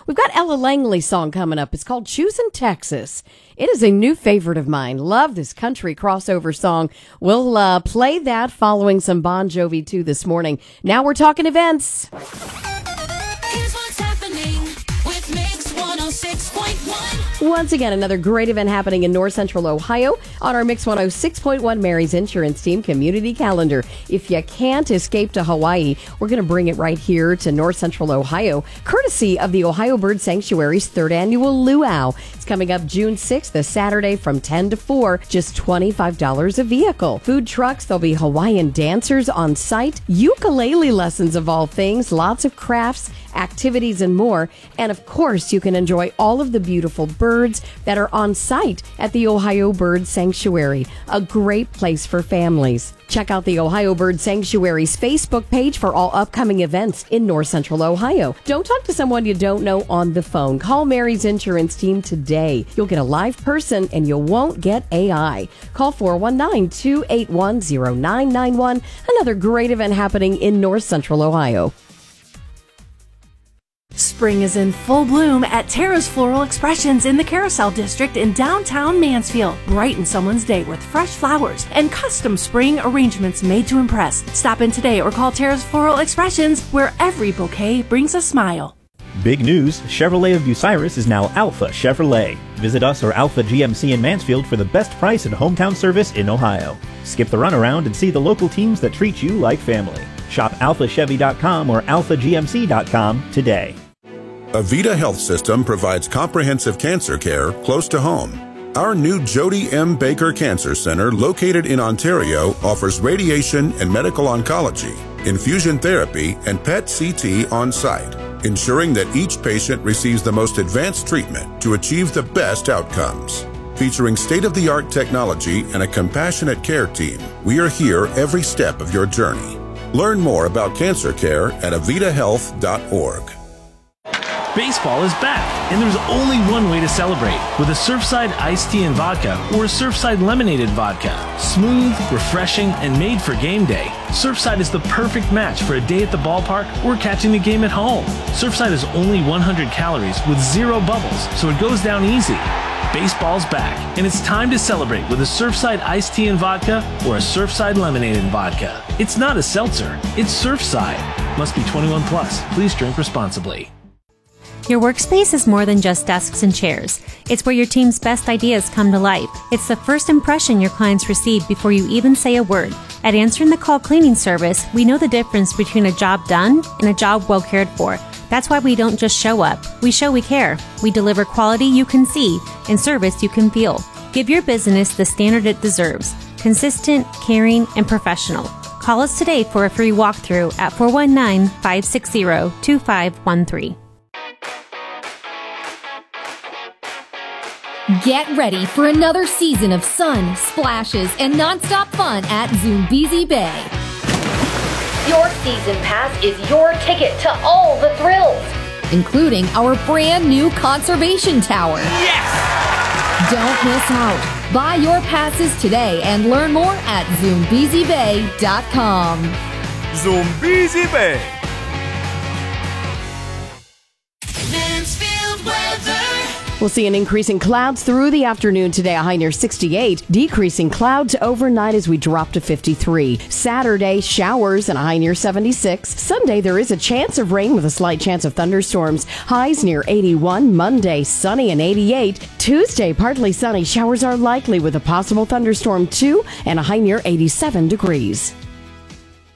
We've got Ella Langley's song coming up. It's called Choosing Texas. It is a new favorite of mine. Love this country crossover song. We'll play that following some Bon Jovi too this morning. Now we're talking events. Here's what's happening with Mix 106.1. Once again, another great event happening in North Central Ohio on our Mix 106.1 Mary's Insurance Team community calendar. If you can't escape to Hawaii, we're going to bring it right here to North Central Ohio, courtesy of the Ohio Bird Sanctuary's third annual Luau. It's coming up June 6th, a Saturday from 10 to 4, just $25 a vehicle. Food trucks, there'll be Hawaiian dancers on site, ukulele lessons of all things, lots of crafts, activities, and more. And of course, you can enjoy all of the beautiful birds that are on site at the Ohio Bird Sanctuary, a great place for families. Check out the Ohio Bird Sanctuary's Facebook page for all upcoming events in North Central Ohio. Don't talk to someone you don't know on the phone. Call Mary's Insurance Team today. You'll get a live person and you won't get AI. Call 419-281-0991. Another great event happening in North Central Ohio. Spring is in full bloom at Tara's Floral Expressions in the Carousel District in downtown Mansfield. Brighten someone's day with fresh flowers and custom spring arrangements made to impress. Stop in today or call Tara's Floral Expressions, where every bouquet brings a smile. Big news, Chevrolet of Bucyrus is now Alpha Chevrolet. Visit us or Alpha GMC in Mansfield for the best price and hometown service in Ohio. Skip the runaround and see the local teams that treat you like family. Shop alphachevy.com or alphagmc.com today. Avita Health System provides comprehensive cancer care close to home. Our new Jody M. Baker Cancer Center, located in Ontario, offers radiation and medical oncology, infusion therapy, and PET CT on site, ensuring that each patient receives the most advanced treatment to achieve the best outcomes. Featuring state-of-the-art technology and a compassionate care team, we are here every step of your journey. Learn more about cancer care at avitahealth.org. Baseball is back, and there's only one way to celebrate, with a Surfside iced tea and vodka or a Surfside lemonade vodka. Smooth, refreshing, and made for game day, Surfside is the perfect match for a day at the ballpark or catching the game at home. Surfside is only 100 calories with 0 bubbles, so it goes down easy. Baseball's back, and it's time to celebrate with a Surfside iced tea and vodka or a Surfside lemonade and vodka. It's not a seltzer, it's Surfside. Must be 21 plus. Please drink responsibly. Your workspace is more than just desks and chairs. It's where your team's best ideas come to life. It's the first impression your clients receive before you even say a word. At Answering the Call Cleaning Service, we know the difference between a job done and a job well cared for. That's why we don't just show up. We show we care. We deliver quality you can see and service you can feel. Give your business the standard it deserves. Consistent, caring, and professional. Call us today for a free walkthrough at 419-560-2513. Get ready for another season of sun, splashes, and nonstop fun at Zoombezi Bay. Your season pass is your ticket to all the thrills, including our brand new conservation tower. Yes! Don't miss out. Buy your passes today and learn more at ZoombeziBay.com. Zoombezi Bay. Mansfield weather. We'll see an increase in clouds through the afternoon today, a high near 68. Decreasing clouds overnight as we drop to 53. Saturday, showers and a high near 76. Sunday, there is a chance of rain with a slight chance of thunderstorms. Highs near 81. Monday, sunny and 88. Tuesday, partly sunny. Showers are likely with a possible thunderstorm too, and a high near 87 degrees.